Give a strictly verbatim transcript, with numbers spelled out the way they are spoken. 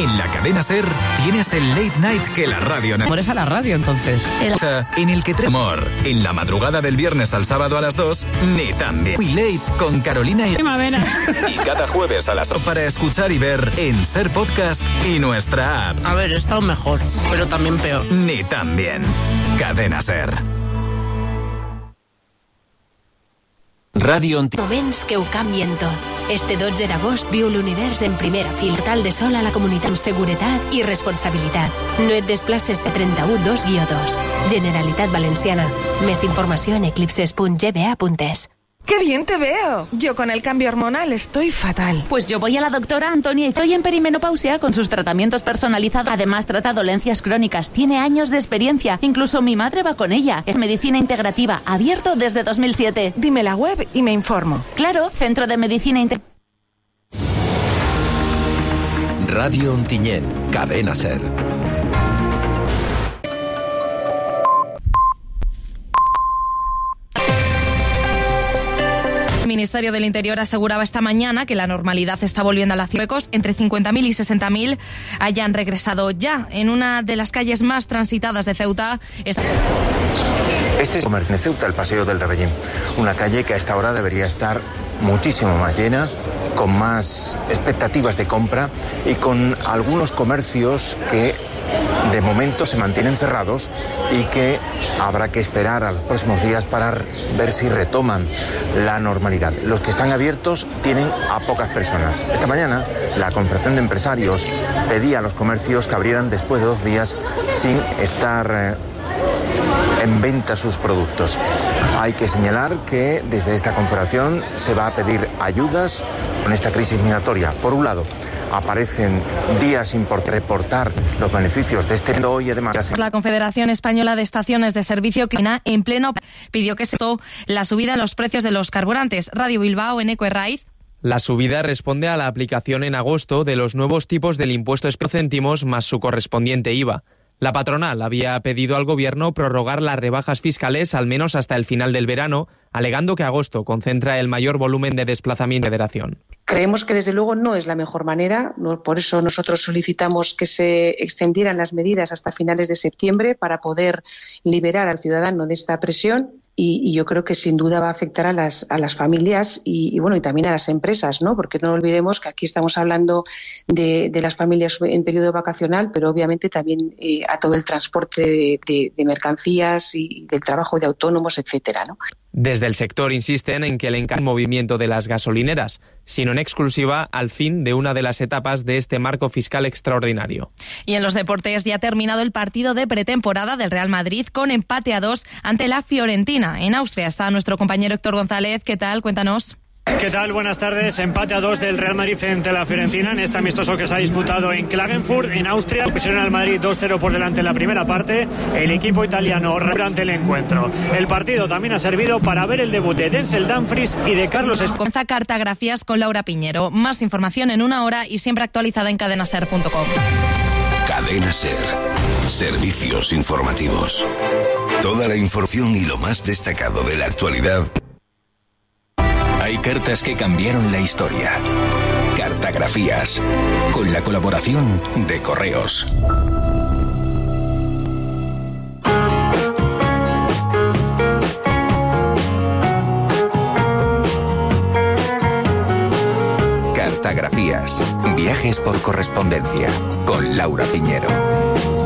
En la cadena SER tienes el late night que la radio... ¿Por eso la radio, entonces? El... En el que te humor. En la madrugada del viernes al sábado a las dos, ni tan bien. Muy late con Carolina y... Primavera. Y cada jueves a las ocho para escuchar y ver en SER Podcast y nuestra app. A ver, he estado mejor, pero también peor. Ni tan bien. Cadena SER. Ràdio Ontinyent. Moments que ho canvien tot. Este dotze d'agost viu l'univers en primera fila. Tal de sol a la comunitat amb seguretat i responsabilitat. No et desplaces a trenta-u dos guió dos. Generalitat Valenciana. Més informació en eclipses punt g b a punt e s. ¡Qué bien te veo! Yo con el cambio hormonal estoy fatal. Pues yo voy a la doctora Antonia y estoy en perimenopausia con sus tratamientos personalizados. Además trata dolencias crónicas, tiene años de experiencia. Incluso mi madre va con ella. Es medicina integrativa, abierto desde dos mil siete. Dime la web y me informo. Claro, Centro de Medicina Integrativa. Radio Ontinyent, Cadena SER. El Ministerio del Interior aseguraba esta mañana que la normalidad está volviendo a la ciudad. Entre cincuenta mil y sesenta mil hayan regresado ya. En una de las calles más transitadas de Ceuta. Está... Este es Comercio de Ceuta, el Paseo del Rebellín. Una calle que a esta hora debería estar muchísimo más llena, con más expectativas de compra y con algunos comercios que de momento se mantienen cerrados y que habrá que esperar a los próximos días para ver si retoman la normalidad. Los que están abiertos tienen a pocas personas. Esta mañana la Confederación de Empresarios pedía a los comercios que abrieran después de dos días sin estar eh, en venta sus productos. Hay que señalar que desde esta confederación se va a pedir ayudas con esta crisis migratoria. Por un lado, aparecen días sin reportar los beneficios de este hoy y además... La Confederación Española de Estaciones de Servicio que en pleno pidió que se la subida en los precios de los carburantes. Radio Bilbao, en Eco Herraiz. La subida responde a la aplicación en agosto de los nuevos tipos del impuesto de céntimos más su correspondiente I V A. La patronal había pedido al Gobierno prorrogar las rebajas fiscales al menos hasta el final del verano, alegando que agosto concentra el mayor volumen de desplazamiento de la federación. Creemos que desde luego no es la mejor manera, por eso nosotros solicitamos que se extendieran las medidas hasta finales de septiembre para poder liberar al ciudadano de esta presión. Y, y yo creo que sin duda va a afectar a las, a las familias y, y bueno y también a las empresas, ¿no? Porque no olvidemos que aquí estamos hablando de, de las familias en periodo vacacional, pero obviamente también eh, a todo el transporte de, de, de mercancías y del trabajo de autónomos, etcétera, ¿no? Desde el sector insisten en que el encargo movimiento de las gasolineras, sino en exclusiva al fin de una de las etapas de este marco fiscal extraordinario. Y en los deportes ya ha terminado el partido de pretemporada del Real Madrid con empate a dos ante la Fiorentina. En Austria está nuestro compañero Héctor González. ¿Qué tal? Cuéntanos. ¿Qué tal? Buenas tardes. Empate a dos del Real Madrid frente a la Fiorentina en este amistoso que se ha disputado en Klagenfurt, en Austria. Pusieron al Madrid dos cero por delante en la primera parte. El equipo italiano durante el encuentro. El partido también ha servido para ver el debut de Denzel Dumfries y de Carlos Escobar. Comienza Cartografías con Laura Piñero. Más información en una hora y siempre actualizada en cadena ser punto com. Cadena SER. Servicios informativos. Toda la información y lo más destacado de la actualidad. Hay cartas que cambiaron la historia. Cartografías. Con la colaboración de Correos. Cartografías. Viajes por correspondencia. Con Laura Piñero.